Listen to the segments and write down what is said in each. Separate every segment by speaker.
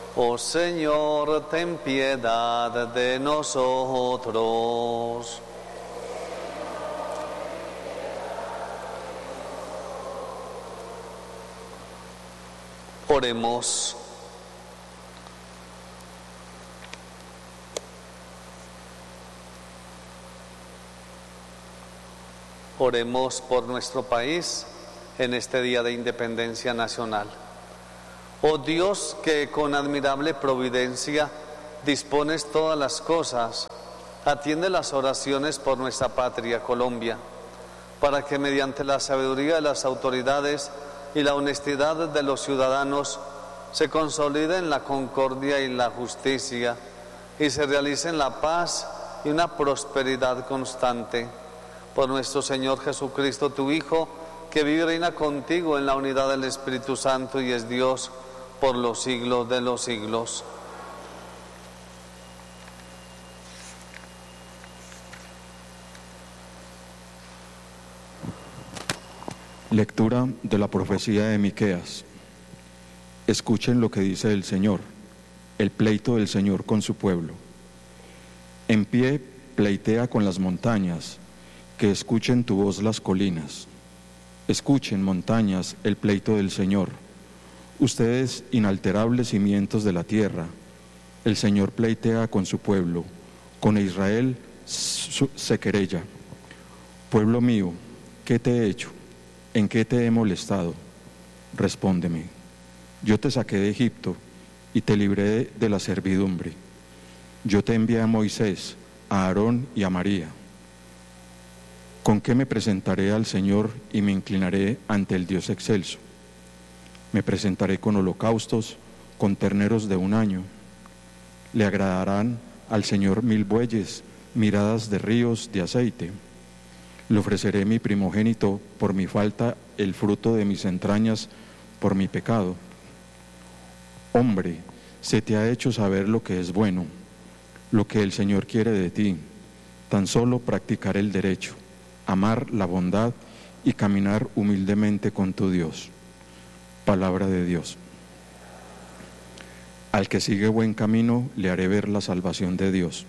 Speaker 1: Oh Señor, ten piedad de nosotros. Oremos. Oremos por nuestro país en este día de independencia nacional. Oh Dios, que con admirable providencia dispones todas las cosas, atiende las oraciones por nuestra patria, Colombia, para que mediante la sabiduría de las autoridades y la honestidad de los ciudadanos se consoliden la concordia y la justicia y se realicen la paz y una prosperidad constante. Por nuestro Señor Jesucristo, tu Hijo, que vive y reina contigo en la unidad del Espíritu Santo y es Dios por los siglos de los siglos.
Speaker 2: Lectura de la profecía de Miqueas. Escuchen lo que dice el Señor, el pleito del Señor con su pueblo. En pie pleitea con las montañas, que escuchen tu voz las colinas. Escuchen, montañas, el pleito del Señor. Ustedes, inalterables cimientos de la tierra, el Señor pleitea con su pueblo, con Israel se querella. Pueblo mío, ¿qué te he hecho? ¿En qué te he molestado? Respóndeme. Yo te saqué de Egipto y te libré de la servidumbre. Yo te envié a Moisés, a Aarón y a María. ¿Con qué me presentaré al Señor y me inclinaré ante el Dios excelso? Me presentaré con holocaustos, con terneros de un año. Le agradarán al Señor 1000 bueyes, miradas de ríos de aceite. Le ofreceré mi primogénito por mi falta, el fruto de mis entrañas por mi pecado. Hombre, se te ha hecho saber lo que es bueno, lo que el Señor quiere de ti, tan solo practicar el derecho, amar la bondad y caminar humildemente con tu Dios. Palabra de Dios. Al que sigue buen camino, le haré ver la salvación de Dios.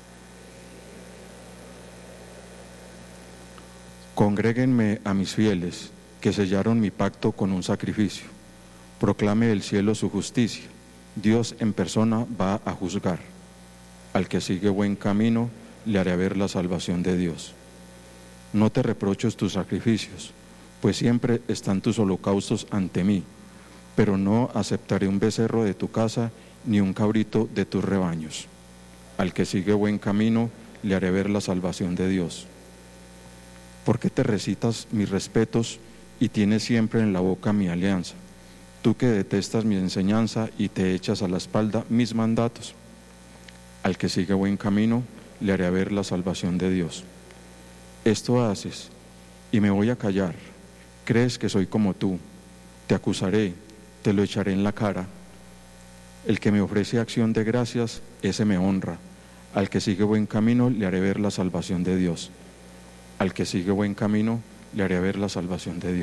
Speaker 2: Congréguenme a mis fieles, que sellaron mi pacto con un sacrificio. Proclame el cielo su justicia. Dios en persona va a juzgar. Al que sigue buen camino, le haré ver la salvación de Dios. No te reproches tus sacrificios, pues siempre están tus holocaustos ante mí, pero no aceptaré un becerro de tu casa, ni un cabrito de tus rebaños. Al que sigue buen camino, le haré ver la salvación de Dios. ¿Por qué te recitas mis respetos y tienes siempre en la boca mi alianza? Tú que detestas mi enseñanza y te echas a la espalda mis mandatos. Al que sigue buen camino, le haré ver la salvación de Dios. Esto haces, y me voy a callar. ¿Crees que soy como tú? Te acusaré, te lo echaré en la cara. El que me ofrece acción de gracias, ese me honra. Al que sigue buen camino, le haré ver la salvación de Dios. Al que sigue buen camino, le haré ver la salvación de Dios.